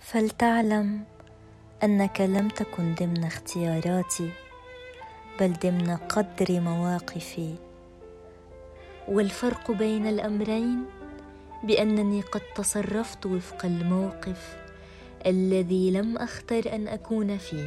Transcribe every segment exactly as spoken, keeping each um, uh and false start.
فلتعلم أنك لم تكن ضمن اختياراتي، بل ضمن قدر مواقفي. والفرق بين الأمرين بأنني قد تصرفت وفق الموقف الذي لم أختر أن أكون فيه.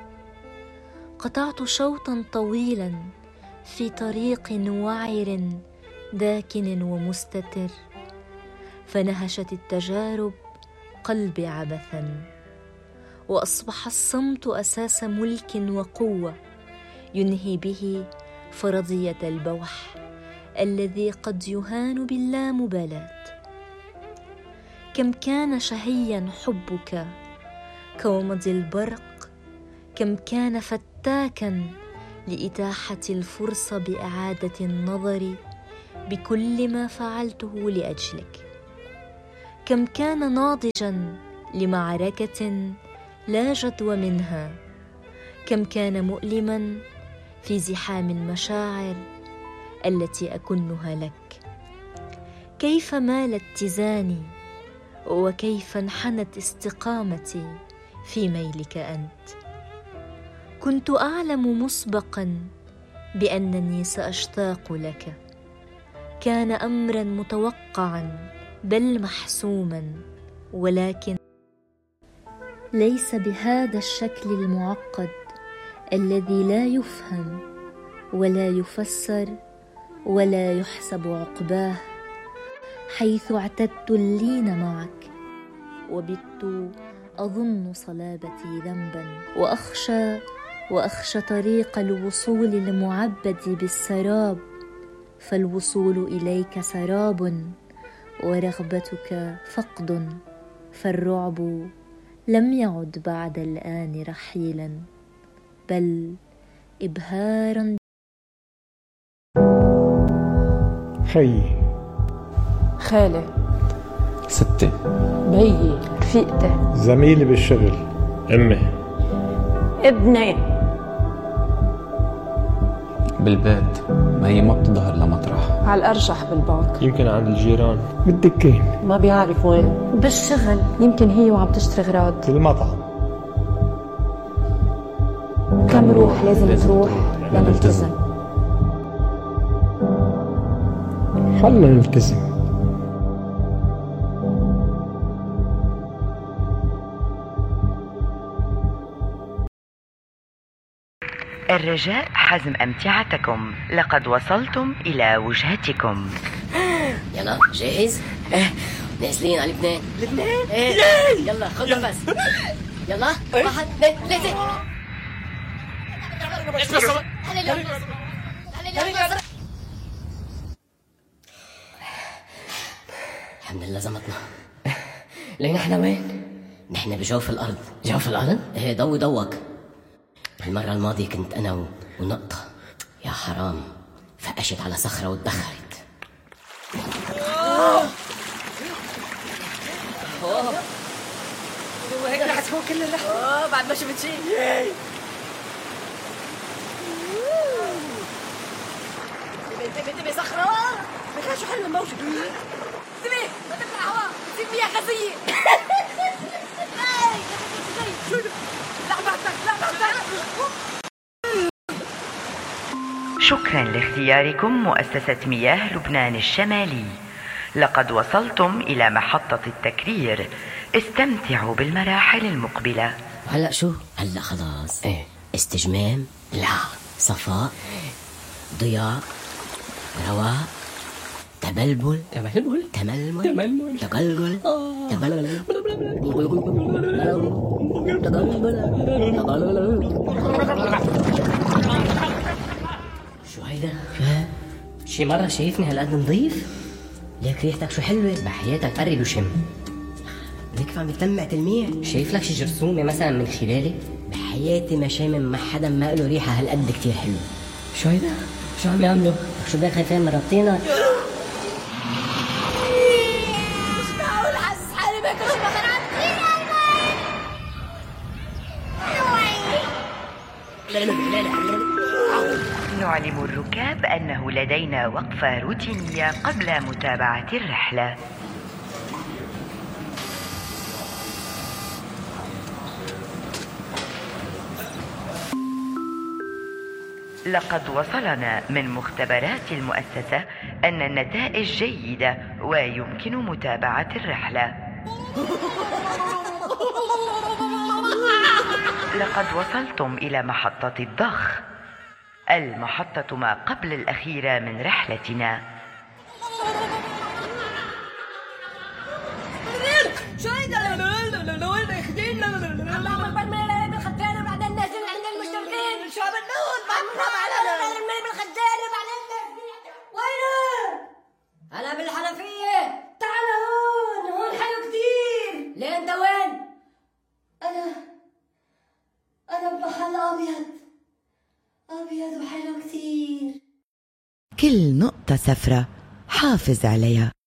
قطعت شوطا طويلا في طريق وعر داكن ومستتر، فنهشت التجارب قلبي عبثا، وأصبح الصمت أساس ملك وقوة ينهي به فرضية البوح الذي قد يهان باللامبالاة. كم كان شهيا حبك كومض البرق، كم كان فتاكا لإتاحة الفرصة بإعادة النظر بكل ما فعلته لأجلك. كم كان ناضجا لمعركة لا جدوى منها، كم كان مؤلما في زحام المشاعر التي أكنها لك. كيف مال اتزاني وكيف انحنت استقامتي في ميلك أنت. كنت أعلم مسبقا بأنني سأشتاق لك، كان أمرا متوقعا بل محسوما، ولكن ليس بهذا الشكل المعقد الذي لا يفهم ولا يفسر ولا يحسب عقباه، حيث اعتدت اللين معك وبت أظن صلابتي ذنبا، وأخشى وأخشى طريق الوصول المعبد بالسراب، فالوصول إليك سراب ورغبتك فقد، فالرعب لم يعد بعد الآن رحيلا بل إبهارا. خيي، خالي، ستي، بيي، رفيقتي، زميلي بالشغل، أمي، ابني، بالبيت ما هي ما بتظهر لمطرح، على الأرجح بالبنك، يمكن عند الجيران، بالدكين، ما بيعرف وين، بالشغل، يمكن هي وعم تشتري غراض، بالمطعم. كم روح لازم تروح لنلتزم. خلنا نلتزم. الرجاء حزم أمتعتكم، لقد وصلتم إلى وجهتكم. يلا جاهز؟ إيه نازلين على لبنان. لبنان؟ إيه يلا خذ نفس. يلا واحد اثنين ثلاثة. الحمد لله زمتنا. لين احنا وين؟ نحن بجوف الأرض. جوف الأرض؟ ايه ضوي ضوك. المرة الماضية كنت أنا ونقطة، يا حرام فقشت على صخرة واتدخلت. أوه أوه هيك رح تكون كل اللحظة. أوه بعد ما شفت شيء. انتبه انتبه انتبه صخرة. بخير شو حلو الموجة. انتبه ما تطلع هواء بتصير مياه غازية. شو لا بعدك لا بعدك. شكرا لاختياركم مؤسسة مياه لبنان الشمالي. لقد وصلتم إلى محطة التكرير، استمتعوا بالمراحل المقبلة. هلأ شو؟ هلأ خلاص. ايه استجمام؟ لا. صفاء؟ ضياء؟ رواء؟ تبلبل؟ تبلبل؟ تململ؟ تململ؟ تقلقل؟ تبلبل؟ شو هيدا؟ شي مرة شايفني هالقد نظيف؟ ليك ريحتك شو حلوة؟ بحياتك قرب وشم. ليك عم بتلمع تلميع. شايف لك شي جرثومة مثلا من خلالي؟ بحياتي ما شامم مع حدا ما له ريحة هالقد كتير حلوة. شو هيدا؟ شو عم يعملوا؟ شو بك خايفين مربطينا؟ مش معقول حاسس حالي باكل شي مخرات. نعلم الركاب أنه لدينا وقفة روتينية قبل متابعة الرحلة. لقد وصلنا من مختبرات المؤسسة أن النتائج جيدة ويمكن متابعة الرحلة. لقد وصلتم إلى محطة الضخ، المحطة ما قبل الأخيرة من رحلتنا. أنا بالحنفية. تعال هون، هون حلو كتير. ليه أنت وين؟ أنا أنا بمحل أبيض أبيض وحلو كتير. كل نقطة سفرة حافظ عليها.